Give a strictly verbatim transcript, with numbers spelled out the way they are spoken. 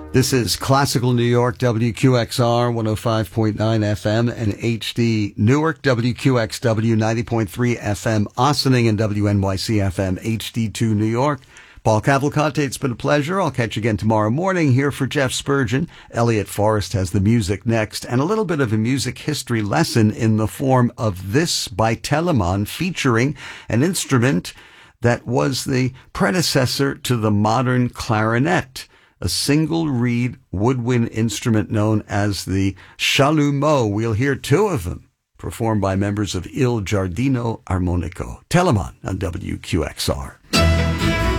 This is Classical New York, W Q X R one oh five point nine F M, and H D Newark, W Q X W ninety point three F M, Ossining, and W N Y C F M, H D two New York. Paul Cavalcante, it's been a pleasure. I'll catch you again tomorrow morning here for Jeff Spurgeon. Elliot Forrest has the music next, and a little bit of a music history lesson in the form of this by Telemann, featuring an instrument that was the predecessor to the modern clarinet, a single-reed woodwind instrument known as the chalumeau. We'll hear two of them performed by members of Il Giardino Armonico. Telemann on W Q X R.